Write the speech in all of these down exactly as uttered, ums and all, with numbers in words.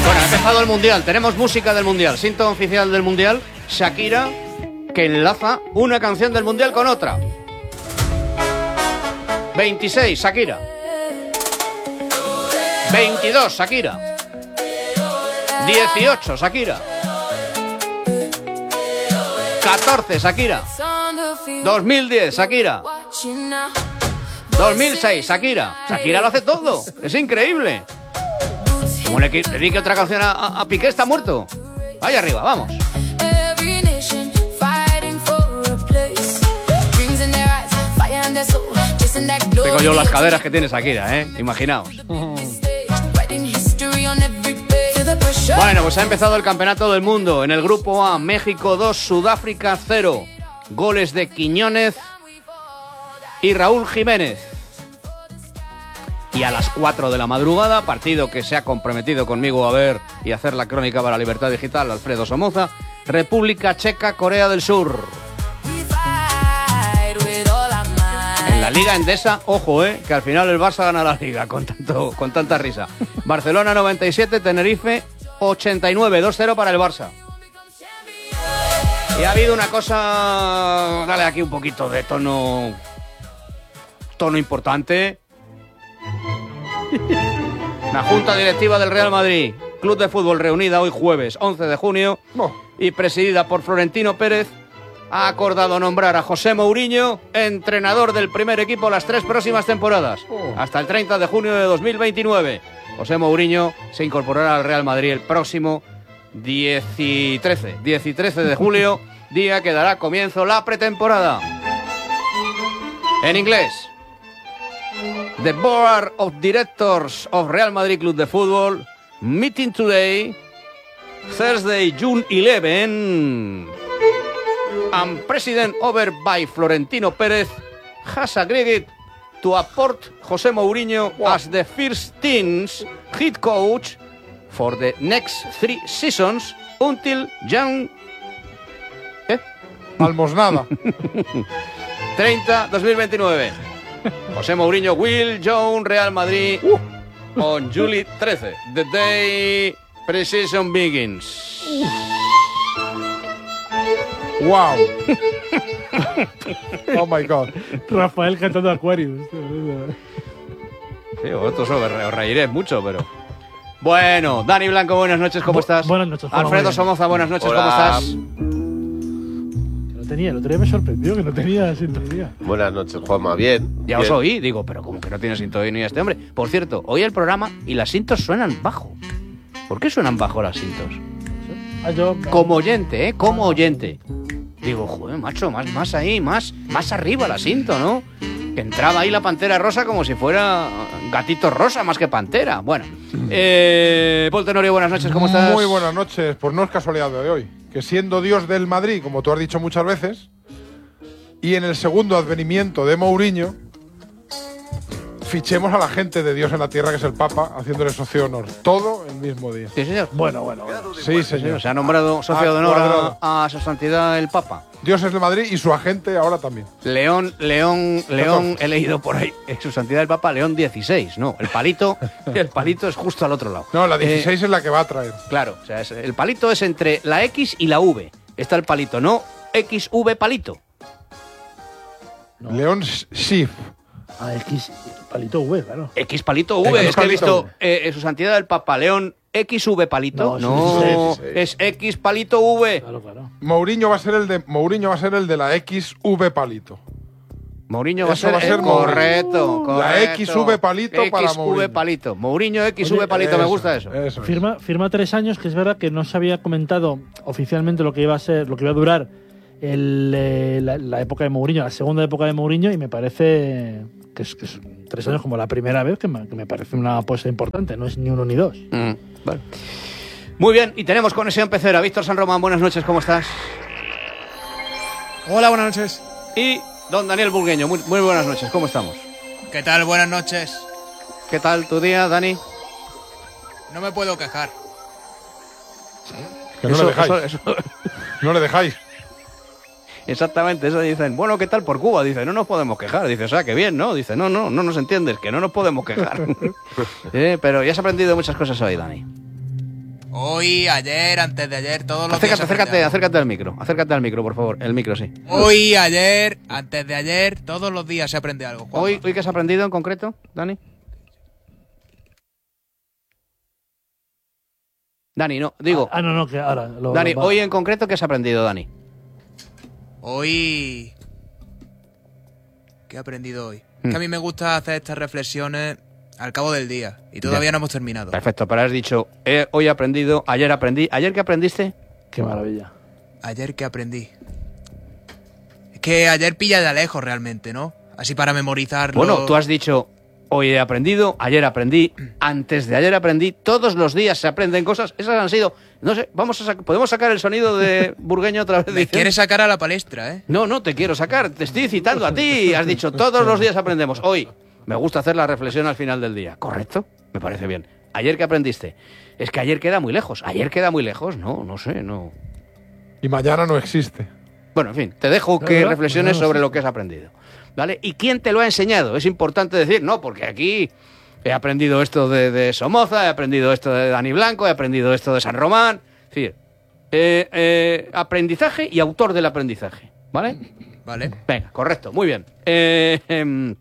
Bueno, ha empezado el Mundial, tenemos música del Mundial, síntoma oficial del Mundial, Shakira, que enlaza una canción del Mundial con otra. veintiséis, Shakira. veintidós, Shakira. dieciocho, Shakira. catorce, Shakira. dos mil diez, Shakira. dos mil seis, Shakira. Shakira lo hace todo, es increíble. Como le dedique otra canción a, a, a Piqué, está muerto. Vaya arriba, vamos. Tengo yo las caderas que tiene Shakira, ¿eh? Imaginaos. Bueno, pues ha empezado el Campeonato del Mundo. En el Grupo A, México dos, Sudáfrica cero. Goles de Quiñónez y Raúl Jiménez. Y a las cuatro de la madrugada, partido que se ha comprometido conmigo a ver y hacer la crónica para Libertad Digital, Alfredo Somoza, República Checa, Corea del Sur. En la Liga Endesa, ojo, eh, que al final el Barça gana la Liga con, tanto, con tanta risa. Barcelona noventa y siete, Tenerife ochenta y nueve, dos cero para el Barça. Y ha habido una cosa, dale aquí un poquito de tono, tono importante. La Junta Directiva del Real Madrid, Club de Fútbol, reunida hoy jueves once de junio oh. y presidida por Florentino Pérez, ha acordado nombrar a José Mourinho entrenador del primer equipo las tres próximas temporadas, oh. hasta el treinta de junio de dos mil veintinueve. José Mourinho se incorporará al Real Madrid el próximo trece de julio, día que dará comienzo la pretemporada. En inglés, The Board of Directors of Real Madrid Club de Fútbol meeting today, Thursday, June eleventh, and President over by Florentino Pérez has agreed to appoint José Mourinho wow. as the first team's head coach for the next three seasons until Jan... ¿Eh? Almosnada. treinta, dos mil veintinueve. José Mourinho will join Real Madrid uh. on July thirteenth, the day pre-season begins. Wow. Oh my God. Rafael cantando Aquarius. Sí, vosotros os reiréis mucho, pero... Bueno, Dani Blanco, buenas noches, ¿cómo Bu estás? Buenas noches, Juan. Alfredo Somoza, buenas noches, Hola. ¿cómo estás? No tenía, el otro día me sorprendió que no tenía sintonía. Buenas noches, Juanma, bien. Ya bien. os oí, digo, pero como que no tiene sintonía este hombre. Por cierto, hoy el programa y las sintos suenan bajo. ¿Por qué suenan bajo las sintos? Ah, yo, Como oyente, ¿eh? Como oyente. Digo, joder, macho, más, más ahí, más, más arriba la cinto, ¿no? Que entraba ahí la pantera rosa como si fuera gatito rosa más que pantera. Bueno, eh, Paul Tenorio, buenas noches, ¿cómo estás? Muy buenas noches, pues no es casualidad de hoy. Que siendo Dios del Madrid, como tú has dicho muchas veces, y en el segundo advenimiento de Mourinho, fichemos a la gente de Dios en la tierra, que es el Papa, haciéndole socio de honor. Todo el mismo día. Sí, señor. Bueno, bueno, bueno. Sí, señor. Se ha nombrado socio de honor a, a su santidad el Papa. Dios es de Madrid y su agente ahora también. León, León, León, he leído por ahí, su santidad el Papa, León dieciséis, no, el palito, el palito es justo al otro lado. No, la dieciséis eh, es la que va a traer. Claro, o sea, es, el palito es entre la X y la V. Está el palito, no X V palito. No. León Schiff. Ah, X palito V, claro. X palito V, X es que he visto eh, su santidad el Papa, León X V palito. No, no sí, sí, sí. Es X palito V. Claro, claro. Mourinho va a ser el de Mourinho va a ser el de la X V palito. Mourinho va a Eso ser, va a ser el correcto, correcto. La X V palito X para Mourinho. X V palito. Mourinho X V palito, eso, me gusta eso. eso firma, firma tres años, que es verdad que no se había comentado oficialmente lo que iba a ser, lo que iba a durar el, eh, la, la época de Mourinho, la segunda época de Mourinho, y me parece que es, que es tres años como la primera vez, que me, que me parece una apuesta importante, no es ni uno ni dos. Mm, vale. Muy bien, y tenemos conexión pecera. Víctor San Román, buenas noches, ¿cómo estás? Hola, buenas noches. Y don Daniel Burgueño, muy, muy buenas noches, ¿cómo estamos? ¿Qué tal? Buenas noches. ¿Qué tal tu día, Dani? No me puedo quejar. Que no eso, le dejáis. Eso, eso. No le dejáis. Exactamente, eso dicen. Bueno, ¿qué tal por Cuba? Dice, no nos podemos quejar. Dice, o sea, que bien, ¿no? Dice, no, no, no nos entiendes, que no nos podemos quejar. eh, pero ya has aprendido muchas cosas hoy, Dani. Hoy, ayer, antes de ayer, todos los Acércate, días. se aprende acércate, algo. acércate al micro. Acércate al micro, por favor. El micro, sí. Hoy, ayer, antes de ayer, todos los días se aprende algo. Juanma. Hoy, ¿Hoy qué has aprendido en concreto, Dani? Dani, no, digo. Ah, no, no, que ahora. Lo, Dani, lo- hoy en concreto, ¿qué has aprendido, Dani? Hoy... ¿Qué he aprendido hoy? Mm. Que a mí me gusta hacer estas reflexiones al cabo del día. Y todavía Ya. no hemos terminado. Perfecto, pero has dicho, eh, hoy he aprendido, ayer aprendí. ¿Ayer qué aprendiste? Qué maravilla. Ayer que aprendí. Es que ayer pilla de lejos realmente, ¿no? Así para memorizarlo. Bueno, tú has dicho, hoy he aprendido, ayer aprendí, antes de ayer aprendí, todos los días se aprenden cosas. Esas han sido, no sé, vamos a sac- ¿podemos sacar el sonido de Burgueño otra vez? Me diciendo? quieres sacar a la palestra, ¿eh? No, no te quiero sacar, te estoy citando a ti. Has dicho, todos los días aprendemos. Hoy, me gusta hacer la reflexión al final del día. ¿Correcto? Me parece bien. ¿Ayer qué aprendiste? Es que ayer queda muy lejos. ¿Ayer queda muy lejos? No, no sé, no. Y mañana no existe. Bueno, en fin, te dejo que Claro, reflexiones claro, sobre sí. lo que has aprendido. ¿Vale? ¿Y quién te lo ha enseñado? Es importante decir, no, porque aquí he aprendido esto de, de Somoza, he aprendido esto de Dani Blanco, he aprendido esto de San Román. Es decir, eh, eh, aprendizaje y autor del aprendizaje. ¿Vale? Vale. Venga, correcto, muy bien. Eh, em,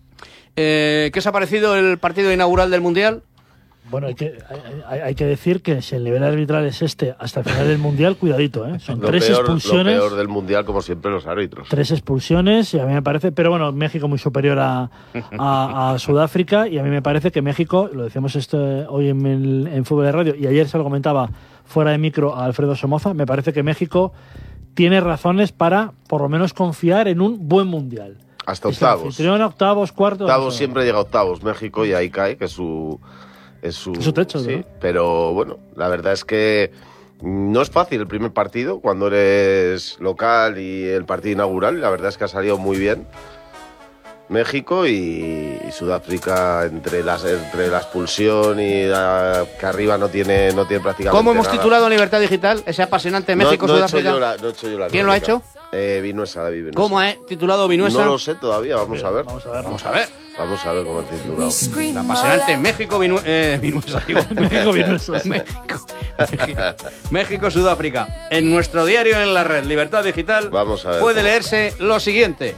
eh, ¿Qué os ha parecido el partido inaugural del Mundial? Bueno, hay que, hay, hay- hay que decir que si el nivel arbitral es este hasta el final del Mundial, cuidadito, ¿eh? Son Lo tres peor, lo expulsiones. peor del Mundial, como siempre, los árbitros. Tres expulsiones y a mí me parece, pero bueno, México muy superior a, a- a Sudáfrica y a mí me parece que México, lo decíamos esto hoy en, el- en Fútbol de Radio y ayer se lo comentaba fuera de micro a Alfredo Somoza, me parece que México tiene razones para por lo menos confiar en un buen Mundial. Hasta Es octavos. anfitrión, octavos, cuartos. Octavos o sea, siempre llega a octavos México y ahí cae, que es su... Es su, Es su techo, sí, ¿no? pero bueno, la verdad es que no es fácil el primer partido cuando eres local y el partido inaugural. Y la verdad es que ha salido muy bien México y, y Sudáfrica entre las entre la expulsión y la, que arriba no tiene no tiene prácticamente ¿Cómo hemos nada. titulado Libertad Digital? Ese apasionante No- no he hecho México-Sudáfrica. yo la- no he hecho yo la ¿Quién lo ha crónica. hecho? Eh, Vinuesa, David Vinuesa. ¿Cómo ha titulado Vinuesa? No lo sé todavía, vamos a ver. Vamos a ver. Vamos a ver. Vamos a ver cómo ha titulado. El apasionante México Vinu eh, Vinuesa, digo. México, Vinuesa. México, México, México-Sudáfrica. En nuestro diario en la red, Libertad Digital, Vamos a ver puede cómo- leerse lo siguiente.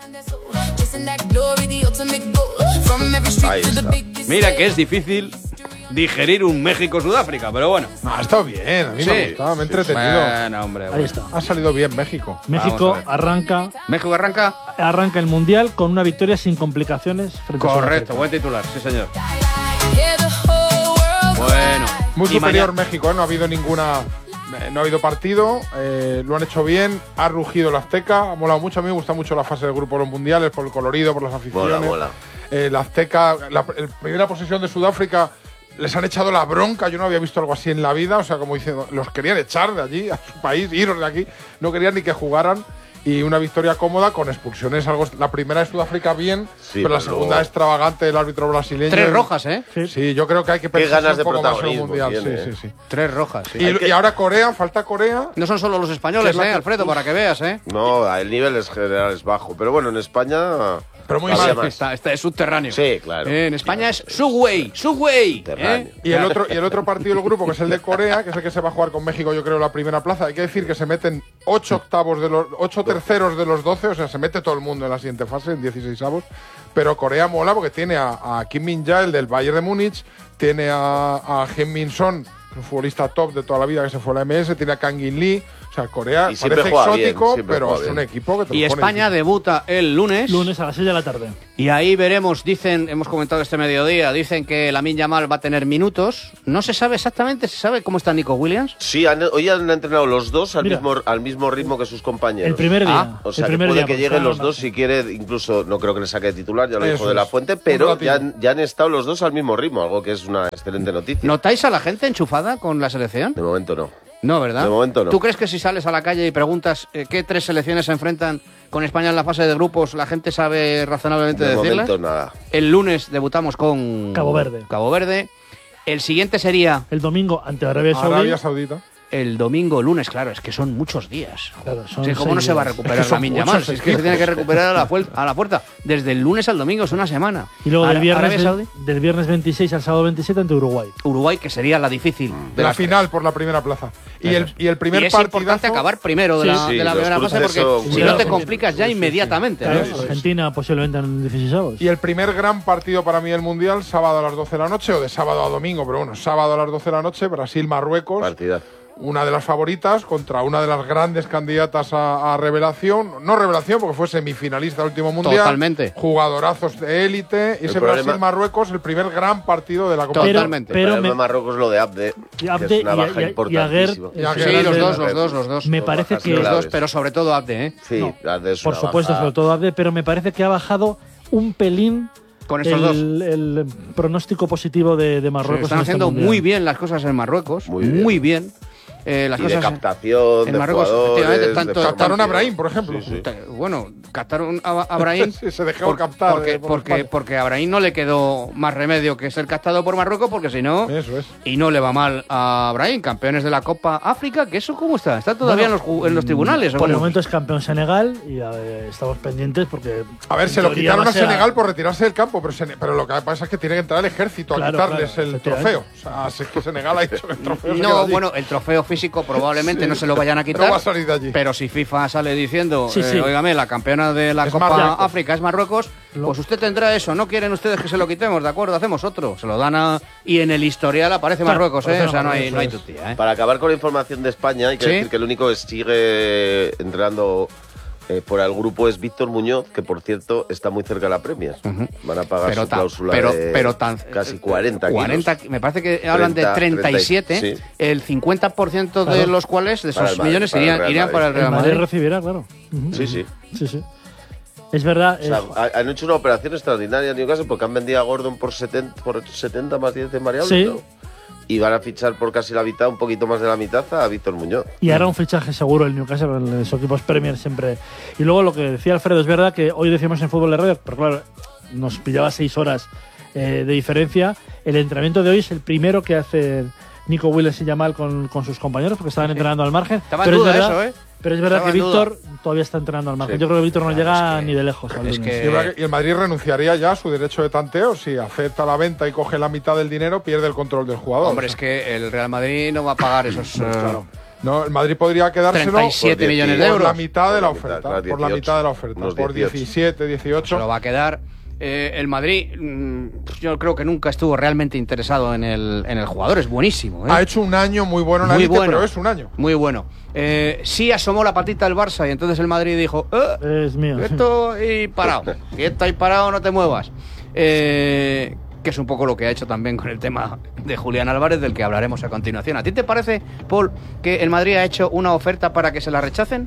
Ahí está. Mira que es difícil digerir un México-Sudáfrica, pero bueno. No, ha estado bien, a mí Sí. me ha gustado, me he entretenido. Bueno, hombre. Ahí bueno. está. Ha salido bien México. México Vamos a ver. arranca México arranca. arranca el Mundial con una victoria sin complicaciones frente a Correcto, Sudáfrica. buen titular, sí señor. Bueno. Muy y superior mañana- México, ¿eh? No ha habido ninguna. eh, No ha habido partido, eh, lo han hecho bien, ha rugido el Azteca, ha molado mucho. A mí me gusta mucho la fase de grupo de los mundiales, por el colorido, por las aficiones. Mola, mola. Eh, el Azteca, la, la primera posesión de Sudáfrica, les han echado la bronca. Yo no había visto algo así en la vida, o sea, como diciendo, los querían echar de allí, a su país, iros de aquí, no querían ni que jugaran. Y una victoria cómoda con expulsiones. Algo, la primera de Sudáfrica bien, Sí, pero la pero segunda luego- extravagante del árbitro brasileño. Tres rojas, ¿eh? Sí. Sí, yo creo que hay que Qué pensar ganas de un poco más en el protagonismo mundial. tiene, Sí, eh. sí, sí. Tres rojas, sí. Y, y ahora Corea, falta Corea. No son solo los españoles, Que es la ¿eh, que- Alfredo? Para que veas, ¿eh? No, el nivel es general es bajo, pero bueno, en España Pero muy había mal. más. Está, está es subterráneo. Sí, claro. Eh, en España es Subway, Subway. Subterráneo. ¿eh? Y el otro y el otro partido del grupo, que es el de Corea, que es el que se va a jugar con México, yo creo, la primera plaza. Hay que decir que se meten ocho octavos de los ocho terceros de los doce, o sea, se mete todo el mundo en la siguiente fase, en dieciséis avos. Pero Corea mola porque tiene a, a Kim Min-jae, el del Bayern de Múnich, tiene a, a Heung Min Son, un futbolista top de toda la vida que se fue a la M S, tiene a Kang In Lee. O sea, Corea Y siempre parece juega bien, exótico, siempre pero juega es un bien. equipo que te Y lo pone España difícil. debuta el lunes. Lunes a las seis de la tarde. Y ahí veremos, dicen, hemos comentado este mediodía, dicen que Lamine Yamal va a tener minutos. No se sabe exactamente, ¿se sabe cómo está Nico Williams? Sí, han- hoy han entrenado los dos al Mira. mismo, al mismo ritmo que sus compañeros. El primer día. Ah, O sea, el que primer puede día, que porque lleguen estaba los dos más- si quiere, incluso no creo que le saque de titular, ya lo Eso dijo de la es. Fuente, Un pero ratito. ya han, ya han estado los dos al mismo ritmo, algo que es una excelente noticia. ¿Notáis a la gente enchufada con la selección? De momento no. No, ¿verdad? De momento no. ¿Tú crees que si sales a la calle y preguntas eh, qué tres selecciones se enfrentan con España en la fase de grupos, la gente sabe razonablemente De decirlas? momento nada. El lunes debutamos con Cabo Verde. Cabo Verde. El siguiente sería El domingo ante Arabia Saudí. Arabia Saudita. el domingo, lunes, claro, es que son muchos días. Claro, son Sí, ¿cómo seis no se va a días. recuperar Es que son Lamine muchos, Yamal? Si es es que que- se tiene que recuperar a la, fuel- a la puerta. Desde el lunes al domingo es una semana. Y luego del Ara- viernes, Arabia Saudí, del viernes veintiséis al sábado veintisiete ante Uruguay. Uruguay, que sería la difícil. De la las final por la primera plaza. Y el, y el primer y es partidazo. importante acabar primero de la, Sí, de la los primera fase cruces porque son si no te muy- complicas ya inmediatamente. ¿no? Claro, sí, sí. Argentina posiblemente en dieciséis avos. Y el primer gran partido para mí del Mundial, sábado a las doce de la noche, o de sábado a domingo, pero bueno, sábado a las doce de la noche, Brasil-Marruecos. Partida. Una de las favoritas contra una de las grandes candidatas a, a revelación. No revelación, porque fue semifinalista del último mundial. Totalmente. Jugadorazos de élite. Y ese problema- Brasil-Marruecos, el primer gran partido de la Copa. Pero- Totalmente. pero Pero me- Marruecos lo de Abde, Y que Abde es una y- baja y- y importantísima. Aguer, Y Aguer, Sí, los Abde, dos, los dos, los dos. Me Son parece bajas que- Los claves. dos, pero sobre todo Abde, ¿eh? Sí, No, Abde es por una supuesto, baja. sobre todo Abde, pero me parece que ha bajado un pelín Con estos dos. el, el pronóstico positivo de, de Se Marruecos. están en este haciendo mundial. muy bien las cosas en Marruecos. Muy Muy bien. bien. Eh, las Y cosas de captación, en de Marruecos, jugadores, efectivamente, tanto- de Captaron a formación. Brahim, por ejemplo. Sí, sí. Te- Bueno, captaron a, a Brahim. Sí, se dejó captar, Porque, eh, por porque, España. porque a Brahim no le quedó más remedio que ser captado por Marruecos, porque si no. Eso es. Y no le va mal a Brahim, campeones de la Copa África, que eso cómo está, está todavía Bueno, en, los, ju- en los tribunales. ¿o Por el cómo? momento es campeón Senegal y eh, estamos pendientes porque. A ver, en se lo teoría quitaron va a ser Senegal por retirarse del campo, pero, Sene- pero lo que pasa es que tiene que entrar el ejército a Claro, quitarles claro, el efectivamente. trofeo. O sea, si es que Senegal ha dicho que el trofeo se queda No, allí. bueno, el trofeo físico probablemente no se lo vayan a quitar. No va a salir de allí. Pero si FIFA sale diciendo, Sí, eh, sí. óigame, la campeona de la Es Copa Marruecos. África es Marruecos, Lo- pues usted tendrá eso. ¿No quieren ustedes que se lo quitemos? De acuerdo, hacemos otro. Se lo dan a. Y en el historial aparece Claro, Marruecos, ¿eh? aparece O sea, no hay, Marruecos, no hay eso es. tutía, ¿eh? Para acabar con la información de España, hay que ¿Sí? decir que el único que sigue entrenando eh, por el grupo es Víctor Muñoz, que por cierto está muy cerca de la Premier. Van a pagar Pero su tan- cláusula pero- de pero tan- casi cuarenta, cuarenta, kilos. me parece que hablan de treinta, treinta y siete, treinta y seis, sí. el cincuenta por ciento de Claro. los cuales, de Para esos el Madrid, millones, para el irían, Real irían Madrid. para el El Real Madrid Madrid. recibirá, claro. Ujú. Sí, sí. Sí, sí. Es verdad. O sea, eh, ha- han hecho una operación extraordinaria en Newcastle porque han vendido a Gordon por setenta, por setenta más diez de variables, Sí. ¿no? Y van a fichar por casi la mitad, un poquito más de la mitad, a Víctor Muñoz. Y ahora un fichaje seguro el Newcastle, en los equipos Premier siempre. Y luego lo que decía Alfredo, es verdad que hoy decíamos en Fútbol de Radio, pero claro, nos pillaba seis horas eh, de diferencia. El entrenamiento de hoy es el primero que hace Nico Williams y Yamal con, con sus compañeros, porque estaban entrenando al margen. Estaba en pero, duda es verdad, eso, ¿eh? pero es verdad Estaba que en Víctor todavía está entrenando al margen. Sí. Yo creo que Víctor no Claro, llega es que- ni de lejos. al es lunes. que- Y habrá que- y el Madrid renunciaría ya a su derecho de tanteo. Si acepta la venta y coge la mitad del dinero, pierde el control del jugador. Hombre, es que el Real Madrid no va a pagar esos. eh, No, el Madrid podría quedárselo treinta y siete por millones de diez, por euros. la mitad de la Por la mitad, oferta. claro, Por la dieciocho. mitad de la oferta. Unos Por dieciocho. diecisiete, Se lo dieciocho. va a quedar. Eh, el Madrid, mm, yo creo que nunca estuvo realmente interesado en el, en el jugador. Es buenísimo, ¿eh? Ha hecho un año muy bueno en la Muy élite, bueno. pero es un año. Muy bueno. Eh, sí asomó la patita del Barça y entonces el Madrid dijo: "Eh, Es mío. Esto y parado. Quieto y parado, no te muevas". Eh, que es un poco lo que ha hecho también con el tema de Julián Álvarez, del que hablaremos a continuación. ¿A ti te parece, Paul, que el Madrid ha hecho una oferta para que se la rechacen?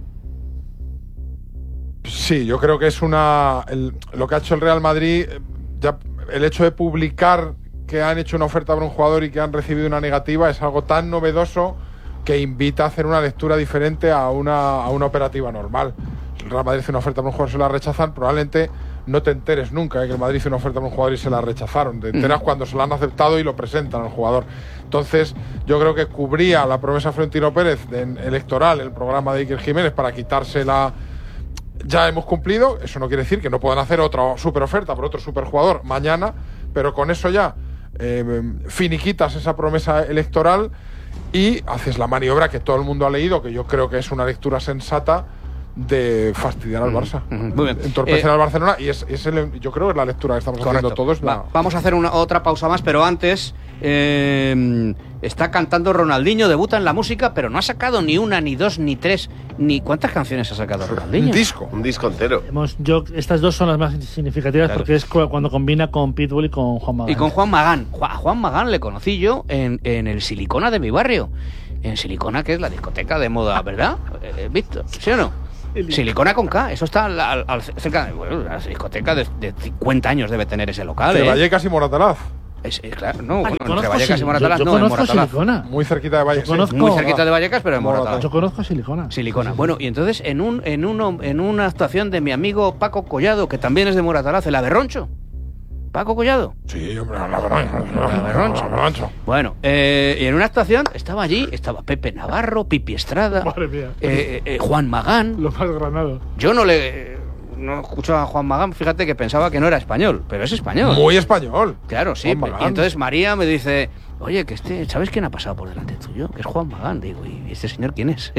Sí, yo creo que es una. el- lo que ha hecho el Real Madrid, eh, ya el hecho de publicar que han hecho una oferta para un jugador y que han recibido una negativa es algo tan novedoso que invita a hacer una lectura diferente a una, a una operativa normal. Si el Real Madrid hace una oferta para un jugador y se la rechazan, probablemente no te enteres nunca de que el Madrid hizo una oferta para un jugador y se la rechazaron. Te enteras cuando se la han aceptado y lo presentan al jugador. Entonces, yo creo que cubría la promesa Florentino Pérez de, en- electoral, el programa de Iker Jiménez, para quitarse la. Ya hemos cumplido, eso no quiere decir que no puedan hacer otra super oferta por otro superjugador mañana, pero con eso ya eh, finiquitas esa promesa electoral y haces la maniobra que todo el mundo ha leído, que yo creo que es una lectura sensata, de fastidiar al Barça, ujú, muy bien. entorpecer Eh, al Barcelona, y es, es el- yo creo que es la lectura que estamos haciendo todos. Va, la- vamos a hacer una, otra pausa más, pero antes eh, está cantando Ronaldinho, debuta en la música, pero no ha sacado ni una, ni dos, ni tres, ni ¿cuántas canciones ha sacado un Ronaldinho? disco. Un disco entero. Hemos- yo, estas dos son las más significativas Claro. porque es cu- cuando combina con Pitbull y con Juan Magán. Y con Juan Magán. Ju- A Juan Magán le conocí yo en, en el Silicona de mi barrio. En Silicona, que es la discoteca de moda, ¿verdad? Eh, Víctor, ¿sí o no? Silicona con K, eso está al, al- al- cerca de bueno, la discoteca de, de cincuenta años debe tener ese local. De ¿eh? Vallecas y Moratalaz, Es, es claro, no, Ah, bueno, yo entre conozco Vallecas y Sil- Moratalaz, yo, yo no, en conozco Moratalaz. Silicona. muy cerquita de Vallecas. Yo conozco- Muy cerquita de Vallecas, pero en Moratalaz. Moratalaz. Yo conozco Silicona. Silicona. Bueno, y entonces en un en uno en una actuación de mi amigo Paco Collado, que también es de Moratalaz, el Aberroncho. Paco Collado. Sí, hombre, la Berroncho. Bueno, eh, y en una actuación estaba allí, estaba Pepe Navarro, Pipi Estrada, Madre mía. eh, eh, Juan Magán. Lo más granado. Yo no le no escuchaba a Juan Magán, fíjate que pensaba que no era español, pero es español. Muy español. Claro, sí. Juan Magán. Y entonces María me dice, oye, que este, ¿sabes quién ha pasado por delante tuyo? Que es Juan Magán. Digo, ¿y este señor quién es?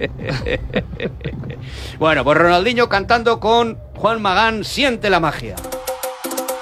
Bueno, pues Ronaldinho cantando con Juan Magán, Siente la magia.